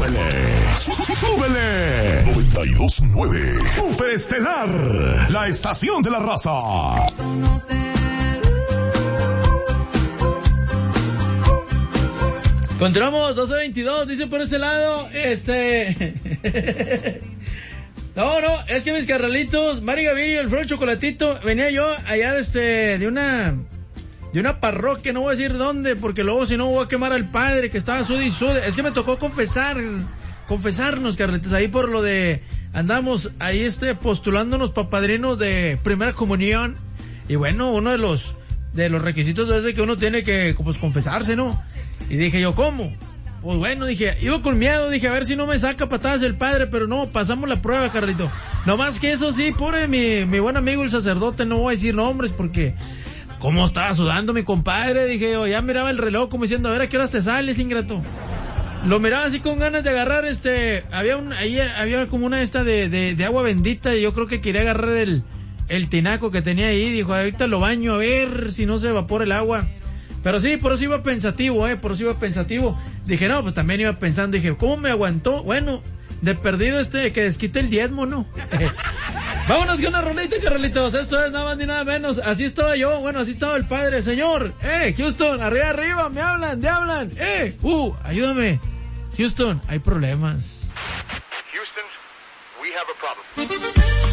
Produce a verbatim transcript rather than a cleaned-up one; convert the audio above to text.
súbele, súbele. noventa y dos punto nueve. Super Estelar, la estación de la raza. Continuamos, doce veintidós, dice por este lado, este... No, no, es que mis carnalitos, Mari Gavirio, el Fro Chocolatito, venía yo allá de este, de una, de una parroquia, no voy a decir dónde, porque luego si no voy a quemar al padre que estaba sude y sude. Es que me tocó confesar, confesarnos, carnalitos, ahí por lo de, andamos ahí este, postulándonos para padrinos de primera comunión, y bueno, uno de los, de los requisitos es de que uno tiene que, pues, confesarse, ¿no? Y dije yo, ¿cómo? Pues bueno, dije, iba con miedo, dije, a ver si no me saca patadas el padre, pero no, pasamos la prueba, Carlito. No más que eso sí, pobre mi, mi buen amigo el sacerdote, no voy a decir nombres porque, ¿cómo estaba sudando mi compadre? Dije yo, ya miraba el reloj como diciendo, a ver a qué horas te sales, ingrato. Lo miraba así con ganas de agarrar, este, había un, ahí había como una esta de, de, de agua bendita y yo creo que quería agarrar el, el tinaco que tenía ahí, dijo, ahorita lo baño a ver si no se evapora el agua. Pero sí, por eso iba pensativo, eh, por eso iba pensativo. Dije, no, pues también iba pensando, dije, ¿cómo me aguantó? Bueno, de perdido este, que desquite el diezmo, ¿no? Vámonos con una rolita, carnalitos, esto es nada más ni nada menos. Así estaba yo, bueno, así estaba el padre, señor. Eh, Houston, arriba, arriba, me hablan, me hablan. Eh, uh, ayúdame. Houston, hay problemas. Houston, we have a problem.